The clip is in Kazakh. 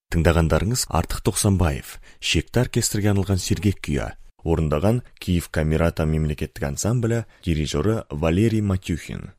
Тыңдағандарыңыз Артық Тоқсанбаев, шекті оркестрге арналған сергек күйі. Орындаған Киев Камерата мемлекеттік ансамблі, дирижері Валерий Матюхин.